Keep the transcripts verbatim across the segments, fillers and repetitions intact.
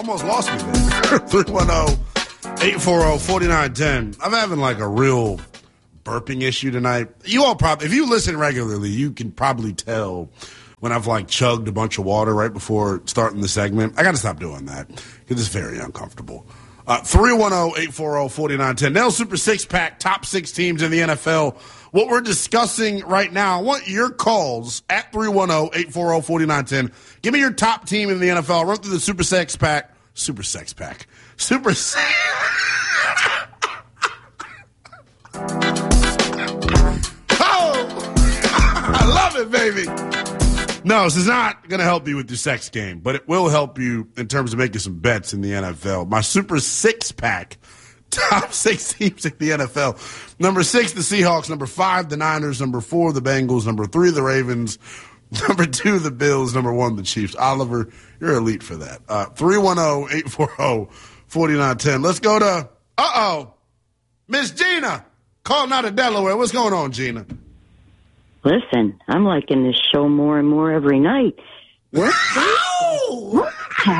almost lost me there. three one zero, eight four zero, four nine one zero. I'm having like a real burping issue tonight. You all probably, if you listen regularly, you can probably tell when I've like chugged a bunch of water right before starting the segment. I got to stop doing that because it's very uncomfortable. Uh, three one zero, eight four zero, four nine one zero. Nell Super Six Pack, top six teams in the N F L. What we're discussing right now, I want your calls at three one zero, eight four zero, four nine one zero. Give me your top team in the N F L. Run through the Super Sex Pack. Super Sex Pack. Super Sex. Oh! I love it, baby. No, this is not going to help you with your sex game, but it will help you in terms of making some bets in the N F L. My Super Six Pack. Top six teams in the N F L. Number six, the Seahawks. Number five, the Niners. Number four, the Bengals. Number three, the Ravens. Number two, the Bills. Number one, the Chiefs. Oliver, you're elite for that. Uh, three one zero, eight four zero, four nine one zero. Let's go to, uh-oh, Miss Gina. Calling out of Delaware. What's going on, Gina? Listen, I'm liking this show more and more every night. What? What?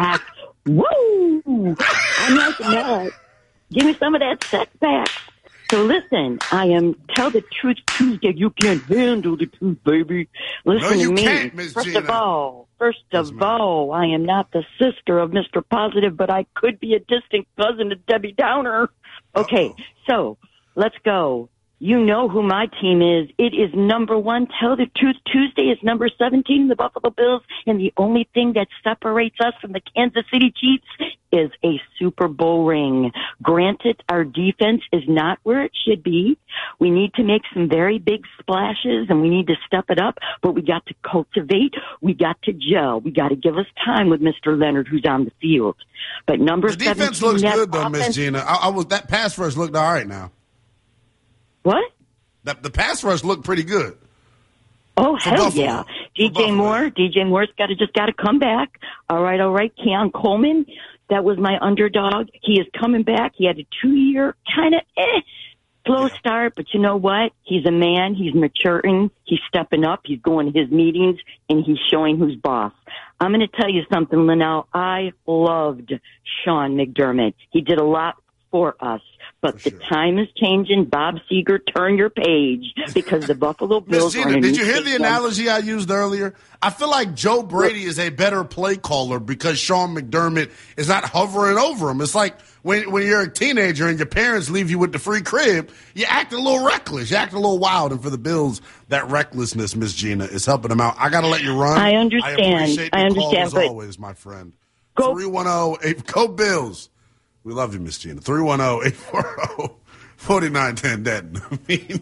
Woo! I'm liking that. Give me some of that sex back. So listen, I am Tell the Truth Tuesday. You can't handle the truth, baby. Listen no, you to me. Can't, Miss first Gina. of all, first of all, I am not the sister of Mister Positive, but I could be a distant cousin of Debbie Downer. Okay, Uh-oh. So let's go. You know who my team is. It is number one. Tell the Truth Tuesday is number seventeen, the Buffalo Bills. And the only thing that separates us from the Kansas City Chiefs is a Super Bowl ring. Granted, our defense is not where it should be. We need to make some very big splashes and we need to step it up, but we got to cultivate. We got to gel. We got to give us time with Mister Leonard, who's on the field. But number the defense seventeen, looks good, though, offense, Miss Gina. I, I was that pass rush looked all right now. What? The, the pass rush looked pretty good. Oh, For hell Buffalo. yeah. For D J Buffalo. Moore, D J Moore's got to just got to come back. All right, all right. Keon Coleman, that was my underdog. He is coming back. He had a two-year kind of eh, slow Yeah. start, but you know what? He's a man. He's maturing. He's stepping up. He's going to his meetings, and he's showing who's boss. I'm going to tell you something, Linnell. I loved Sean McDermott. He did a lot for us. But For the sure. time is changing. Bob Seger, turn your page because the Buffalo Bills Miss are in Gina, a did new you hear the stadium. analogy I used earlier? I feel like Joe Brady is a better play caller because Sean McDermott is not hovering over him. It's like when when you're a teenager and your parents leave you with the free crib, you act a little reckless. You act a little wild. And for the Bills, that recklessness, Miss Gina, is helping them out. I got to let you run. I understand. I appreciate the I understand, call as but always, my friend. go- three one zero, eight Go Bills. We love you, Miss Gina. three one zero, eight four zero, four nine one zero. Denton. I mean,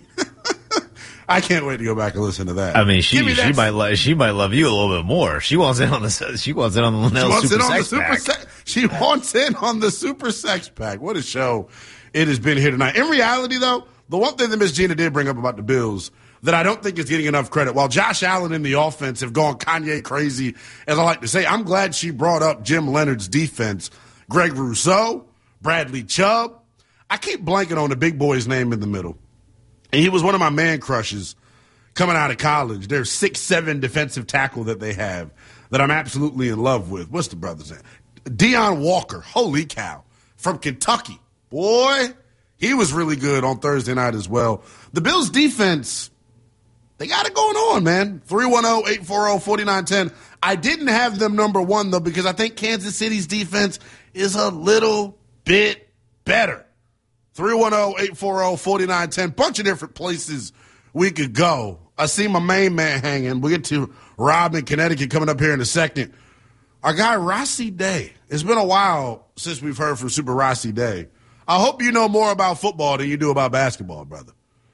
I can't wait to go back and listen to that. I mean, she Give me she that- might lo- she might love you a little bit more. She wants in on the she wants in on the She Linnell wants Super in on the Sex super Pack. sex. She wants in on the Super Sex Pack. What a show it has been here tonight. In reality, though, the one thing that Miss Gina did bring up about the Bills that I don't think is getting enough credit, while Josh Allen and the offense have gone Kanye crazy, as I like to say, I'm glad she brought up Jim Leonard's defense. Greg Rousseau, Bradley Chubb. I keep blanking on the big boy's name in the middle. And he was one of my man crushes coming out of college. Their six seven defensive tackle that they have that I'm absolutely in love with. What's the brother's name? Deion Walker. Holy cow. From Kentucky. Boy, he was really good on Thursday night as well. The Bills defense, they got it going on, man. three one zero, eight four zero, four nine one zero. I didn't have them number one, though, because I think Kansas City's defense is a little bit better. three one zero, eight four zero, four nine one zero. Bunch of different places we could go. I see my main man hanging. We'll get to Rob in Connecticut coming up here in a second. Our guy, Rossi Day. It's been a while since we've heard from Super Rossi Day. I hope you know more about football than you do about basketball, brother.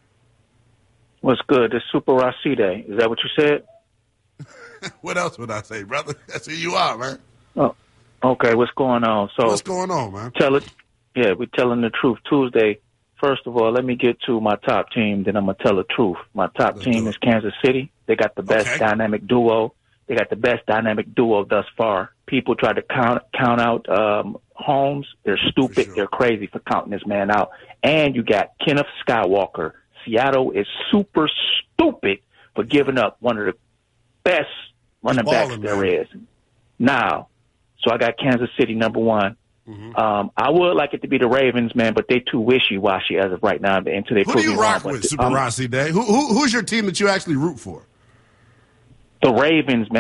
What's good? It's Super Rossi Day. Is that what you said? What else would I say, brother? That's who you are, man. Oh, okay. What's going on? So What's going on, man? tell it. Yeah, we're telling the truth Tuesday. First of all, let me get to my top team, then I'm going to tell the truth. My top Let's team do is it. Kansas City. They got the best Okay. dynamic duo. They got the best dynamic duo thus far. People try to count count out um, Holmes. They're stupid. sure. They're crazy for counting this man out. And you got Kenneth Skywalker. Seattle is super stupid for giving up one of the best running backs balling, there man. is. Now, So I got Kansas City number one. Mm-hmm. Um, I would like it to be the Ravens, man, but they too wishy-washy as of right now. Until they who do you rock with, Super um, Rossi Day? Who, who, who's your team that you actually root for? The Ravens, man.